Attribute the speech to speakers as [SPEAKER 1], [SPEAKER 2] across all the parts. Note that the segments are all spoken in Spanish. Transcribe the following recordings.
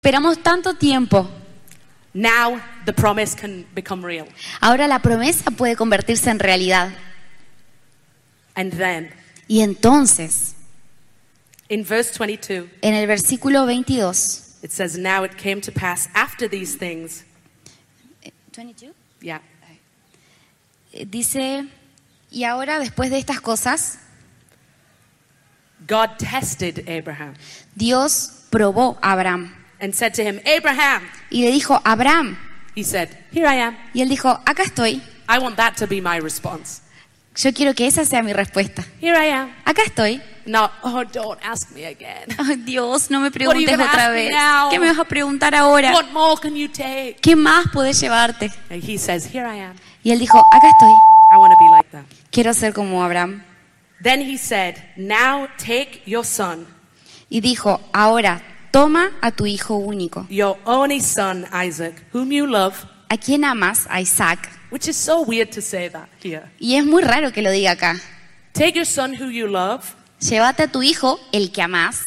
[SPEAKER 1] Esperamos tanto tiempo.
[SPEAKER 2] Now the promise can become real.
[SPEAKER 1] Ahora la promesa puede convertirse en realidad.
[SPEAKER 2] And then,
[SPEAKER 1] Y entonces,
[SPEAKER 2] in verse 22,
[SPEAKER 1] en el versículo 22.
[SPEAKER 2] it says, "Now it came to pass after these things."
[SPEAKER 1] 22.
[SPEAKER 2] Yeah.
[SPEAKER 1] Dice, y ahora después de estas cosas,
[SPEAKER 2] God tested Abraham
[SPEAKER 1] Dios probó a Abraham
[SPEAKER 2] and said to him, "Abraham."
[SPEAKER 1] y le dijo, Abraham,
[SPEAKER 2] He said, "Here I am."
[SPEAKER 1] y él dijo, acá estoy.
[SPEAKER 2] I want that to be my response.
[SPEAKER 1] Yo quiero que esa sea mi respuesta.
[SPEAKER 2] Here I am.
[SPEAKER 1] Acá estoy.
[SPEAKER 2] No, oh, don't ask me again.
[SPEAKER 1] Ay, Dios, no me
[SPEAKER 2] What are you
[SPEAKER 1] preguntes
[SPEAKER 2] gonna
[SPEAKER 1] otra
[SPEAKER 2] ask me
[SPEAKER 1] vez.
[SPEAKER 2] now?
[SPEAKER 1] ¿Qué me vas a preguntar ahora?
[SPEAKER 2] What more can you take?
[SPEAKER 1] ¿Qué más podés llevarte?
[SPEAKER 2] And he says, "Here I am.
[SPEAKER 1] Y él dijo, acá estoy.
[SPEAKER 2] I want to be like that."
[SPEAKER 1] Quiero ser como Abraham.
[SPEAKER 2] Then he said, "Now take your son,
[SPEAKER 1] Y dijo, ahora toma a tu hijo único,
[SPEAKER 2] your only son Isaac, whom you love."
[SPEAKER 1] a quien amas, a Isaac.
[SPEAKER 2] Which is so weird to say that here.
[SPEAKER 1] Y es muy raro que lo diga acá.
[SPEAKER 2] Take your son who you love
[SPEAKER 1] Llévate a tu hijo, el que amás,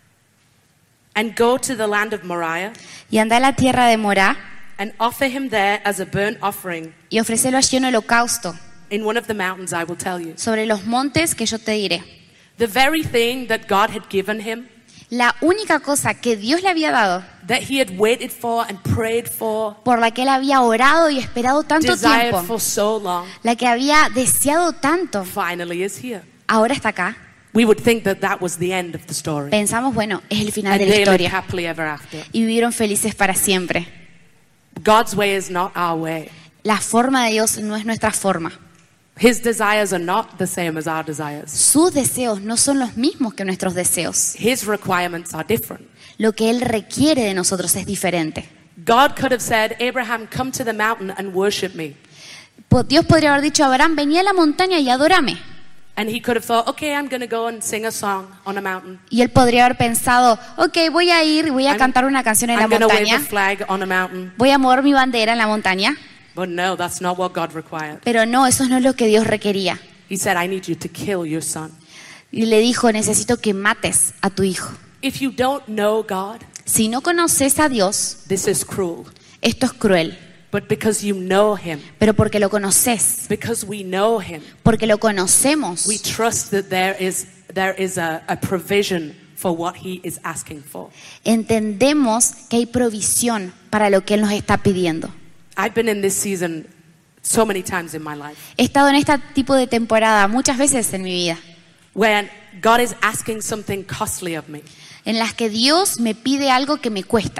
[SPEAKER 2] and go to the land of Moriah
[SPEAKER 1] y anda a la tierra de Morá
[SPEAKER 2] and offer him there as a burnt offering
[SPEAKER 1] y ofrecelo allí en holocausto
[SPEAKER 2] in one of the mountains I will tell you.
[SPEAKER 1] sobre los montes que yo te diré.
[SPEAKER 2] The very thing that God had given him,
[SPEAKER 1] La única cosa que Dios le había dado,
[SPEAKER 2] that he had waited for and prayed for,
[SPEAKER 1] por la que él había orado y esperado tanto
[SPEAKER 2] desired
[SPEAKER 1] tiempo,
[SPEAKER 2] for so long,
[SPEAKER 1] la que había deseado tanto,
[SPEAKER 2] finally is here.
[SPEAKER 1] ahora está acá.
[SPEAKER 2] We would think that that was the end of the story.
[SPEAKER 1] Pensamos, bueno, es el final
[SPEAKER 2] And
[SPEAKER 1] de la
[SPEAKER 2] they lived
[SPEAKER 1] historia.
[SPEAKER 2] happily ever after.
[SPEAKER 1] Y vivieron felices para siempre.
[SPEAKER 2] God's way is not our way.
[SPEAKER 1] La forma de Dios no es nuestra forma.
[SPEAKER 2] His desires are not the same as our desires.
[SPEAKER 1] Sus deseos no son los mismos que nuestros deseos.
[SPEAKER 2] His requirements are different.
[SPEAKER 1] Lo que Él requiere de nosotros es diferente.
[SPEAKER 2] God could have said, "Abraham, come to the mountain and worship me."
[SPEAKER 1] Dios podría haber dicho a Abraham, vení a la montaña y adórame.
[SPEAKER 2] And he could have thought, "Okay, I'm going to go and sing a song on a mountain.
[SPEAKER 1] Y él podría haber pensado, ok, voy a ir y voy a
[SPEAKER 2] I'm-
[SPEAKER 1] cantar una canción en la
[SPEAKER 2] I'm going to wave a
[SPEAKER 1] montaña.
[SPEAKER 2] flag on a mountain."
[SPEAKER 1] Voy a mover mi bandera en la montaña.
[SPEAKER 2] But no, that's not what God required.
[SPEAKER 1] Pero no, eso no es lo que Dios requería.
[SPEAKER 2] He said, "I need you to kill your son."
[SPEAKER 1] Y le dijo, necesito que mates a tu hijo.
[SPEAKER 2] If you don't know God,
[SPEAKER 1] Si no conoces a Dios,
[SPEAKER 2] this is cruel.
[SPEAKER 1] esto es cruel.
[SPEAKER 2] But because you know him,
[SPEAKER 1] Pero porque lo conoces,
[SPEAKER 2] because we know him,
[SPEAKER 1] porque lo conocemos,
[SPEAKER 2] we trust that there is a provision for what he is asking for.
[SPEAKER 1] entendemos que hay provisión para lo que Él nos está pidiendo.
[SPEAKER 2] I've been in this season so many times in my life
[SPEAKER 1] He estado en este tipo de temporada muchas veces en mi vida,
[SPEAKER 2] when God is asking something costly of me.
[SPEAKER 1] en las que Dios me pide algo que me cuesta.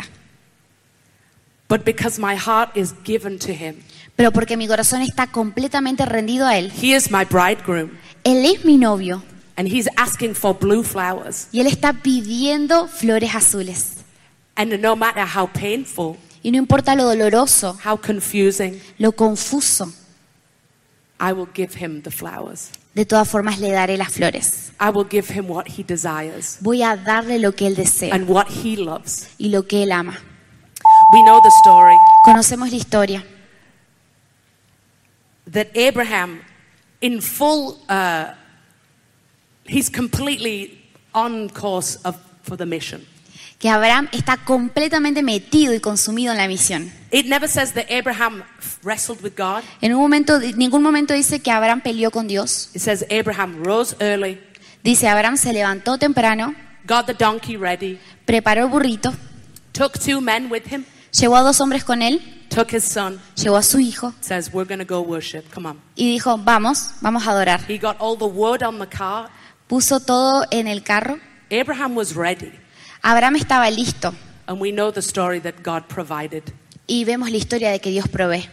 [SPEAKER 2] But because my heart is given to him,
[SPEAKER 1] Pero porque mi corazón está completamente rendido a Él.
[SPEAKER 2] he is my bridegroom,
[SPEAKER 1] Él es mi novio
[SPEAKER 2] and he's asking for blue flowers.
[SPEAKER 1] y Él está pidiendo flores azules.
[SPEAKER 2] And no matter how painful,
[SPEAKER 1] Y no importa lo doloroso,
[SPEAKER 2] how confusing,
[SPEAKER 1] lo confuso,
[SPEAKER 2] I will give him the flowers.
[SPEAKER 1] de todas formas le daré las flores.
[SPEAKER 2] I will give him what he desires
[SPEAKER 1] Voy a darle lo que Él desea
[SPEAKER 2] and what he loves.
[SPEAKER 1] y lo que Él ama.
[SPEAKER 2] We know the story
[SPEAKER 1] Conocemos la historia.
[SPEAKER 2] that Abraham, in full, he's completely on course for the mission.
[SPEAKER 1] Que Abraham está completamente metido y consumido en la misión.
[SPEAKER 2] It never says that Abraham wrestled with God.
[SPEAKER 1] En ningún momento dice que Abraham peleó con Dios.
[SPEAKER 2] It says Abraham rose early,
[SPEAKER 1] Dice, Abraham se levantó temprano,
[SPEAKER 2] got the donkey ready,
[SPEAKER 1] preparó el burrito,
[SPEAKER 2] took 2 men with him,
[SPEAKER 1] llevó a 2 hombres con él,
[SPEAKER 2] took his son,
[SPEAKER 1] llevó a su hijo
[SPEAKER 2] says, "We're going to go worship, come on."
[SPEAKER 1] y dijo, vamos a adorar.
[SPEAKER 2] He got all the wood on the cart.
[SPEAKER 1] Puso todo en el carro.
[SPEAKER 2] Abraham was ready.
[SPEAKER 1] Abraham estaba listo
[SPEAKER 2] And we know the story that God provided.
[SPEAKER 1] y vemos la historia de que Dios provee.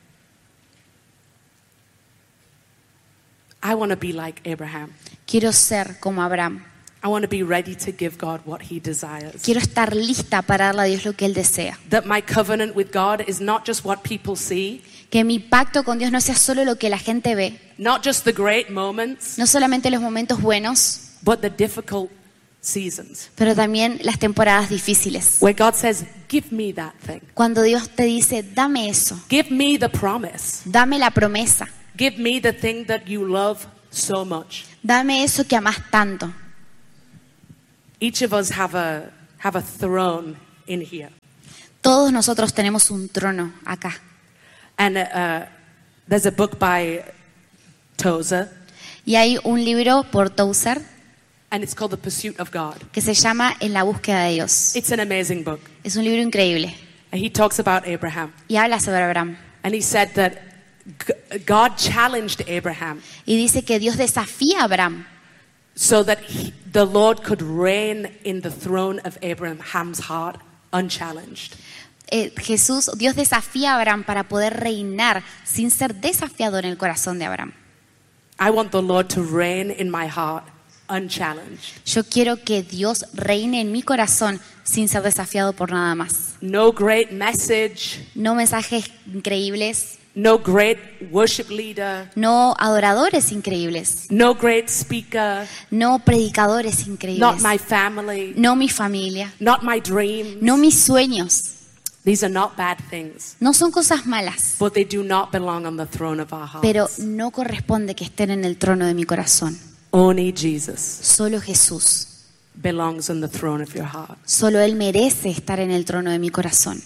[SPEAKER 2] I want to be like Abraham.
[SPEAKER 1] Quiero ser como Abraham.
[SPEAKER 2] I want to be ready to give God what he desires.
[SPEAKER 1] Quiero estar lista para darle a Dios lo que Él desea.
[SPEAKER 2] That my covenant with God is not just what people see,
[SPEAKER 1] Que mi pacto con Dios no sea solo lo que la gente ve,
[SPEAKER 2] not just the great moments,
[SPEAKER 1] no solamente los momentos buenos,
[SPEAKER 2] but the difficult seasons.
[SPEAKER 1] pero también las temporadas difíciles.
[SPEAKER 2] Where God says, "Give me that thing.
[SPEAKER 1] Cuando Dios te dice, dame eso,
[SPEAKER 2] Give me the promise.
[SPEAKER 1] dame la promesa,
[SPEAKER 2] Give me the thing that you love so much."
[SPEAKER 1] dame eso que amas tanto.
[SPEAKER 2] Each of us have a throne in here.
[SPEAKER 1] Todos nosotros tenemos un trono acá.
[SPEAKER 2] And there's a book by Tozer,
[SPEAKER 1] Y hay un libro por Tozer
[SPEAKER 2] and it's called The Pursuit of God.
[SPEAKER 1] que se llama En la búsqueda de Dios.
[SPEAKER 2] It's an amazing book.
[SPEAKER 1] Es un libro increíble
[SPEAKER 2] And he talks about Abraham.
[SPEAKER 1] y habla sobre Abraham.
[SPEAKER 2] And he said that God challenged Abraham
[SPEAKER 1] Y dice que Dios desafía a Abraham
[SPEAKER 2] so that the Lord could reign in the throne of Abraham's heart unchallenged.
[SPEAKER 1] Dios desafía a Abraham para poder reinar sin ser desafiado en el corazón de Abraham.
[SPEAKER 2] I want the Lord to reign in my heart unchallenged.
[SPEAKER 1] Yo quiero que Dios reine en mi corazón sin ser desafiado por nada más.
[SPEAKER 2] No great message,
[SPEAKER 1] No mensajes increíbles,
[SPEAKER 2] no great worship leader,
[SPEAKER 1] no adoradores increíbles,
[SPEAKER 2] no great speaker,
[SPEAKER 1] no predicadores
[SPEAKER 2] not
[SPEAKER 1] increíbles,
[SPEAKER 2] my family,
[SPEAKER 1] no mi familia,
[SPEAKER 2] not my dreams.
[SPEAKER 1] no mis sueños.
[SPEAKER 2] These are not bad things,
[SPEAKER 1] No son cosas malas,
[SPEAKER 2] but they do not belong on the throne of our
[SPEAKER 1] pero
[SPEAKER 2] hearts.
[SPEAKER 1] no corresponde que estén en el trono de mi corazón.
[SPEAKER 2] Only Jesus
[SPEAKER 1] Solo Jesús,
[SPEAKER 2] belongs on the throne of your heart.
[SPEAKER 1] solo Él merece estar en el trono de mi corazón.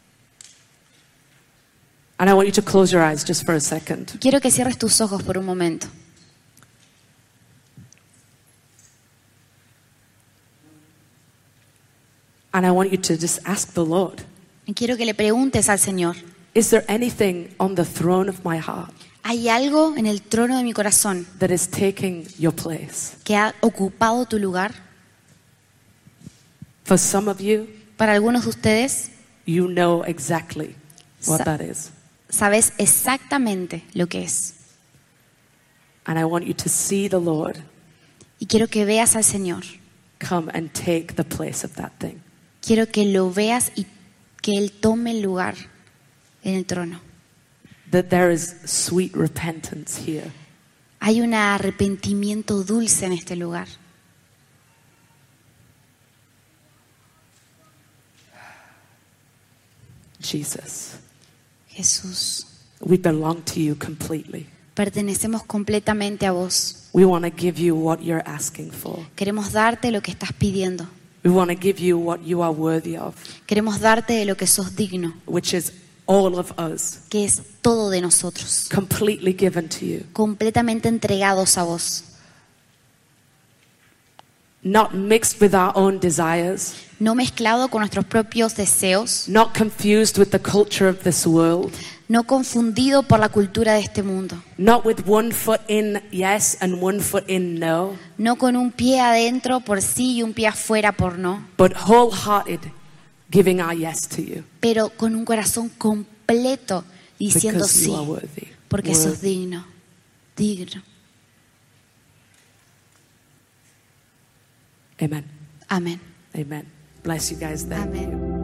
[SPEAKER 2] And I want you to close your eyes just for a second.
[SPEAKER 1] Quiero que cierres tus ojos por un momento.
[SPEAKER 2] And I want you to just ask the Lord,
[SPEAKER 1] Y quiero que le preguntes al Señor,
[SPEAKER 2] is there anything on the throne of my heart
[SPEAKER 1] ¿hay algo en el trono de mi corazón
[SPEAKER 2] that is taking your place?
[SPEAKER 1] que ha ocupado tu lugar?
[SPEAKER 2] For some of you,
[SPEAKER 1] Para algunos de ustedes,
[SPEAKER 2] you know exactly what that is.
[SPEAKER 1] sabes exactamente lo que es.
[SPEAKER 2] And I want you to see the Lord
[SPEAKER 1] Y quiero que veas al Señor.
[SPEAKER 2] come and take the place of that thing.
[SPEAKER 1] Quiero que lo veas y que Él tome el lugar en el trono.
[SPEAKER 2] That there is sweet repentance here.
[SPEAKER 1] Hay un arrepentimiento dulce en este lugar.
[SPEAKER 2] Jesus,
[SPEAKER 1] Jesús,
[SPEAKER 2] we belong to you completely.
[SPEAKER 1] pertenecemos completamente a vos.
[SPEAKER 2] We want to give you what you're asking for.
[SPEAKER 1] Queremos darte lo que estás pidiendo.
[SPEAKER 2] We want to give you what you are worthy of,
[SPEAKER 1] Queremos darte de lo que sos digno,
[SPEAKER 2] which is all of us,
[SPEAKER 1] que es todo de nosotros,
[SPEAKER 2] completely given to you.
[SPEAKER 1] completamente entregados a vos.
[SPEAKER 2] Not mixed with our own desires,
[SPEAKER 1] No mezclado con nuestros propios deseos,
[SPEAKER 2] not confused with the culture of this world,
[SPEAKER 1] no confundido por la cultura de este mundo,
[SPEAKER 2] not with one foot in yes and one foot in no,
[SPEAKER 1] no con un pie adentro por sí y un pie afuera por no,
[SPEAKER 2] but wholehearted, giving our yes to you
[SPEAKER 1] pero con un corazón completo diciendo
[SPEAKER 2] because
[SPEAKER 1] sí,
[SPEAKER 2] you are worthy.
[SPEAKER 1] porque sos
[SPEAKER 2] Worthy.
[SPEAKER 1] digno, digno.
[SPEAKER 2] Amen.
[SPEAKER 1] Amén.
[SPEAKER 2] Amen. Bless you guys. Thank
[SPEAKER 1] Amén.
[SPEAKER 2] you.